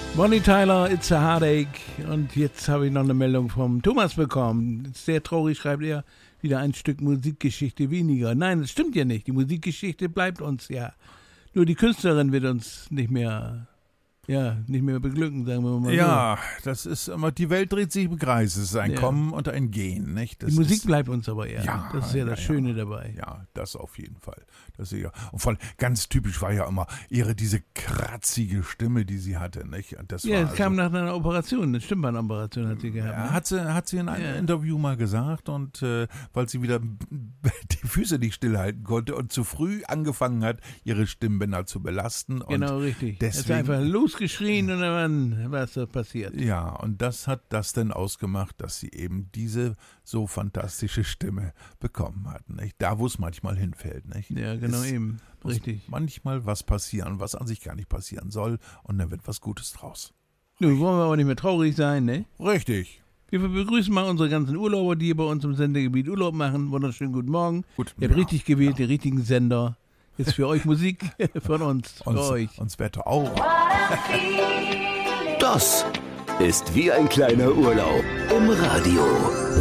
Bonnie Tyler, It's a Heartache. Und jetzt habe ich noch eine Meldung vom Thomas bekommen. Sehr traurig, schreibt er, wieder ein Stück Musikgeschichte weniger. Nein, das stimmt ja nicht. Die Musikgeschichte bleibt uns ja. Nur die Künstlerin wird uns nicht mehr beglücken, sagen wir mal. Ja, das ist immer, die Welt dreht sich im Kreis. Es ist ein Kommen und ein Gehen, nicht? Die Musik bleibt uns aber eher. Ja, das ist ja das Schöne dabei. Ja, das auf jeden Fall. Das ist ja, und vor allem ganz typisch war ja immer diese kratzige Stimme, die sie hatte, nicht? Und das es kam nach einer Operation, eine Stimmbandenoperation hat sie gehabt. Ja, hat sie in einem Interview mal gesagt, und weil sie wieder die Füße nicht stillhalten konnte und zu früh angefangen hat, ihre Stimmbänder zu belasten. Genau, richtig. Deswegen, hat einfach losgeschrien und dann war es so passiert. Ja, und das hat das denn ausgemacht, dass sie eben diese so fantastische Stimme bekommen hat, nicht? Da, wo es manchmal hinfällt, nicht? Ja, genau, eben. Richtig. Manchmal was passieren, was an sich gar nicht passieren soll, und dann wird was Gutes draus. Nun wollen wir aber nicht mehr traurig sein, ne? Richtig. Wir begrüßen mal unsere ganzen Urlauber, die hier bei uns im Sendegebiet Urlaub machen. Wunderschönen guten Morgen. Ihr habt richtig gewählt, die richtigen Sender. Jetzt für euch Musik von uns, für euch. Uns Wetter auch. Das ist wie ein kleiner Urlaub im Radio.